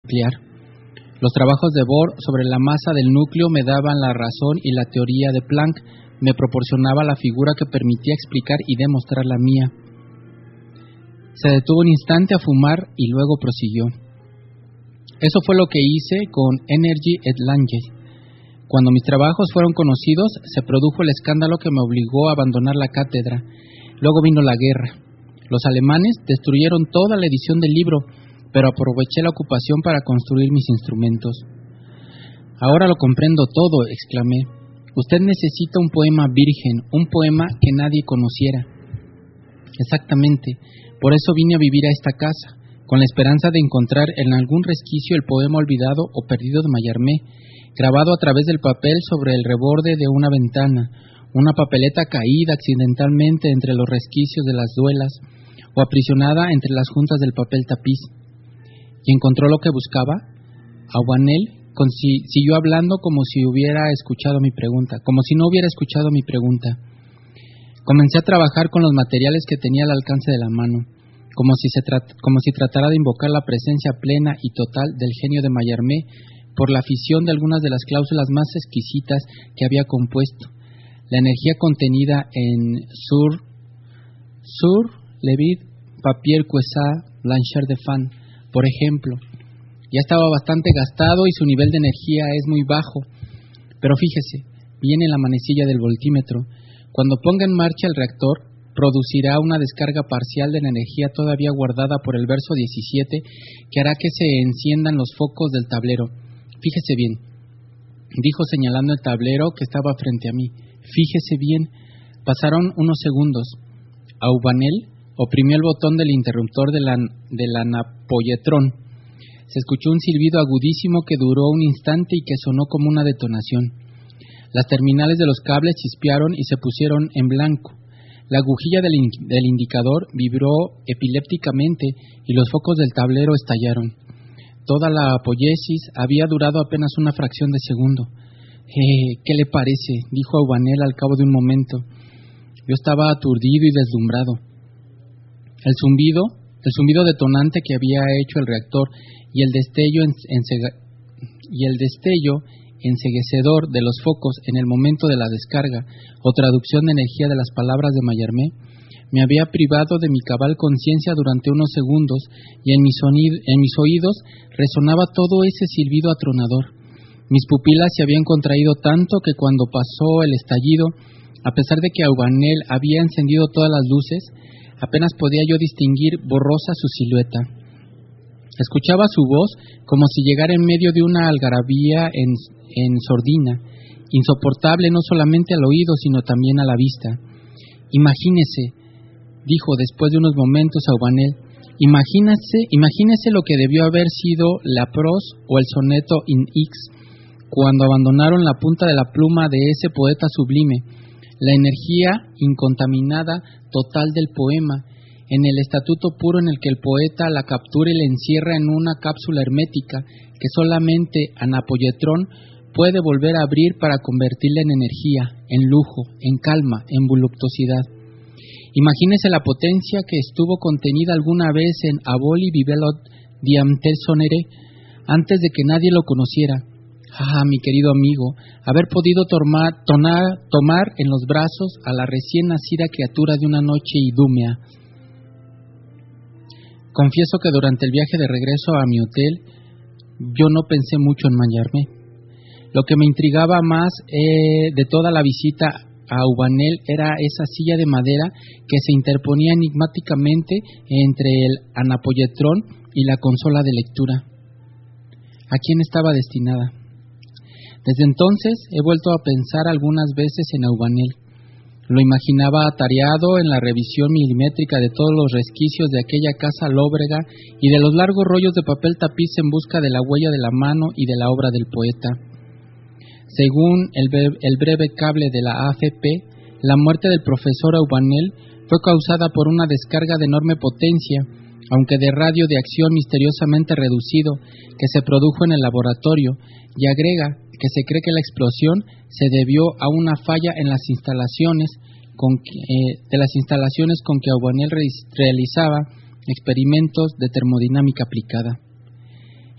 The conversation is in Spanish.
nuclear. Los trabajos de Bohr sobre la masa del núcleo me daban la razón y la teoría de Planck me proporcionaba la figura que permitía explicar y demostrar la mía. Se detuvo un instante a fumar y luego prosiguió. Eso fue lo que hice con Energy et Lange. Cuando mis trabajos fueron conocidos, se produjo el escándalo que me obligó a abandonar la cátedra. Luego vino la guerra. Los alemanes destruyeron toda la edición del libro, pero aproveché la ocupación para construir mis instrumentos. Ahora lo comprendo todo, exclamé. Usted necesita un poema virgen, un poema que nadie conociera. Exactamente. Por eso vine a vivir a esta casa, con la esperanza de encontrar en algún resquicio el poema olvidado o perdido de Mallarmé, grabado a través del papel sobre el reborde de una ventana, una papeleta caída accidentalmente entre los resquicios de las duelas, o aprisionada entre las juntas del papel tapiz. ¿Y encontró lo que buscaba? Aubameyl siguió hablando como si no hubiera escuchado mi pregunta. Comencé a trabajar con los materiales que tenía al alcance de la mano, como si tratara de invocar la presencia plena y total del genio de Mallarmé por la afición de algunas de las cláusulas más exquisitas que había compuesto. La energía contenida en sur le vid papier cuesa blanchard de fan, por ejemplo. Ya estaba bastante gastado y su nivel de energía es muy bajo. Pero fíjese, viene la manecilla del voltímetro. Cuando ponga en marcha el reactor, producirá una descarga parcial de la energía todavía guardada por el verso 17 que hará que se enciendan los focos del tablero. Fíjese bien, dijo señalando el tablero que estaba frente a mí. Fíjese bien. Pasaron unos segundos. Aubameyl oprimió el botón del interruptor del anapoyetrón. Se escuchó un silbido agudísimo que duró un instante y que sonó como una detonación. Las terminales de los cables chispearon y se pusieron en blanco. La agujilla del indicador vibró epilépticamente y los focos del tablero estallaron. Toda la apoyesis había durado apenas una fracción de segundo. ¿Qué le parece?, dijo Aubameyl al cabo de un momento. Yo estaba aturdido y deslumbrado. El zumbido detonante que había hecho el reactor y el destello enceguecedor de los focos en el momento de la descarga o traducción de energía de las palabras de Mallarmé me había privado de mi cabal conciencia durante unos segundos y en mis oídos resonaba todo ese silbido atronador. Mis pupilas se habían contraído tanto que cuando pasó el estallido, a pesar de que Aubameyl había encendido todas las luces, apenas podía yo distinguir borrosa su silueta. Escuchaba su voz como si llegara en medio de una algarabía en sordina, insoportable no solamente al oído, sino también a la vista. Imagínese, dijo después de unos momentos Aubameyl, imagínese lo que debió haber sido la prose o el soneto in X, cuando abandonaron la punta de la pluma de ese poeta sublime, la energía incontaminada total del poema, en el estatuto puro en el que el poeta la captura y la encierra en una cápsula hermética que solamente Anapoyetrón puede volver a abrir para convertirla en energía, en lujo, en calma, en voluptuosidad. Imagínese la potencia que estuvo contenida alguna vez en Aboli Vivelot Diamtelsonere antes de que nadie lo conociera. Mi querido amigo, haber podido tomar en los brazos a la recién nacida criatura de una noche idúmea. Confieso que durante el viaje de regreso a mi hotel, yo no pensé mucho en Mallarmé. Lo que me intrigaba más de toda la visita a Aubameyl era esa silla de madera que se interponía enigmáticamente entre el anapoyetrón y la consola de lectura. ¿A quién estaba destinada? Desde entonces he vuelto a pensar algunas veces en Aubameyl. Lo imaginaba atareado en la revisión milimétrica de todos los resquicios de aquella casa lóbrega y de los largos rollos de papel tapiz en busca de la huella de la mano y de la obra del poeta. Según el breve cable de la AFP, la muerte del profesor Aubameyl fue causada por una descarga de enorme potencia, aunque de radio de acción misteriosamente reducido, que se produjo en el laboratorio, y agrega que se cree que la explosión se debió a una falla en las instalaciones con que Aubameyl realizaba experimentos de termodinámica aplicada.